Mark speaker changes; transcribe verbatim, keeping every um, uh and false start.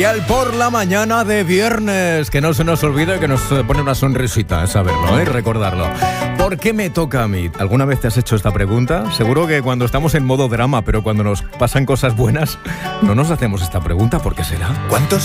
Speaker 1: Y al por la mañana de viernes, que no se nos olvide, que nos pone una sonrisita saberlo, ¿eh? Recordarlo. ¿Por qué me toca a mí? ¿Alguna vez te has hecho esta pregunta? Seguro que cuando estamos en modo drama, pero cuando nos pasan cosas buenas, no nos hacemos esta pregunta. ¿Por qué será?
Speaker 2: ¿Cuántos